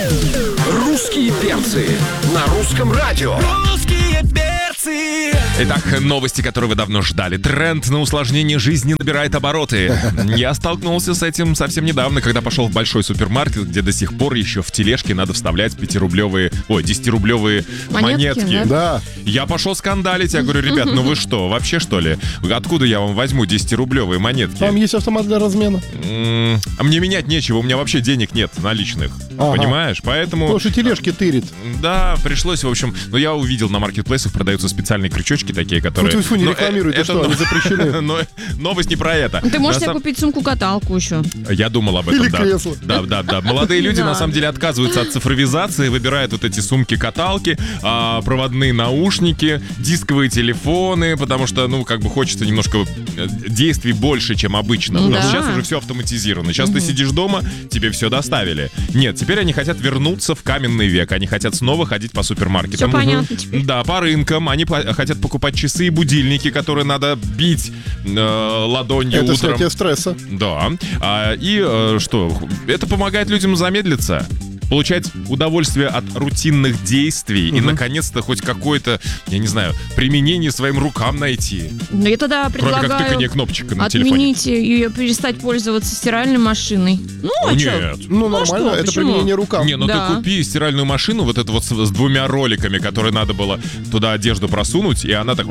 Русские перцы на русском радио. Русские перцы. Итак, новости, которые вы давно ждали. Тренд на усложнение жизни набирает обороты. Я столкнулся с этим совсем недавно, когда пошел в большой супермаркет, где до сих пор еще в тележке надо вставлять 10-рублевые монетки. Да. Я пошел скандалить, я говорю, ребят, ну вы что, вообще что ли? Откуда я вам возьму 10-рублевые монетки? Там есть автомат для размена. А мне менять нечего, у меня вообще денег нет наличных. Ага. Понимаешь? Поэтому... Потому что тележки тырит. Да, пришлось, в общем... Но я увидел на маркетплейсах продаются специальные крючочки такие, которые... Фу-фу-фу, не рекламируй, ты что, они запрещены. Но новость не про это. Ты можешь себе купить сумку-каталку еще. Я думал об этом, Или да. кресло. Да. Молодые люди, на самом деле, отказываются от цифровизации, выбирают вот эти сумки-каталки, проводные наушники, дисковые телефоны, потому что, хочется немножко действий больше, чем обычно. Потому что сейчас уже все автоматизировано. Сейчас ты сидишь дома, тебе все доставили. Нет, теперь они хотят вернуться в каменный век. Они хотят снова ходить по супермаркетам. Все понятно теперь. Да, по рынкам. Они хотят покупать часы и будильники, которые надо бить ладонью Это утром. снятие стресса. Да. Что? Это помогает людям замедлиться, получать удовольствие от рутинных действий и, наконец-то, хоть какое-то, я не знаю, применение своим рукам найти. Но я тогда Кроме как предлагаю тыканье кнопчика на телефоне. отменить ее, перестать пользоваться стиральной машиной. Нет. Ну, нормально, что, это почему? применение рукам. Не, Да. ты купи стиральную машину, вот эту вот с двумя роликами, которые надо было туда одежду просунуть, и она так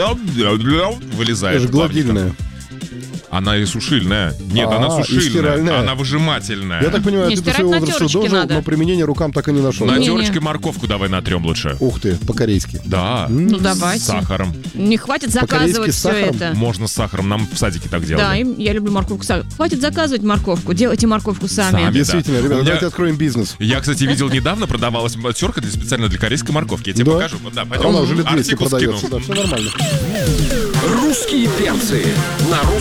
вылезает. Это же гладильная. Она и сушильная. Нет, она И сушильная. стиральная. Она выжимательная. Я так понимаю, Не, ты до стирать своего на возраста терочке дожил, надо. но применение рукам так и не нашел. На Не-не. терочке морковку давай натрем лучше. Ух ты, по-корейски. Да. Ну, С давайте. сахаром. Не хватит По-корейски заказывать с все сахаром? это. Можно с сахаром. Нам в садике так Да, делали. я люблю морковку. Хватит заказывать морковку. Делайте морковку сами. Сами. Действительно, Да. У ребята, меня- давайте откроем бизнес. Я, кстати, видел недавно, продавалась терка специально для корейской морковки. Я тебе Да? покажу. Да, пойдем. Она уже лет 200 Артикул продается, скину. да, все нормально. Русские перцы на русском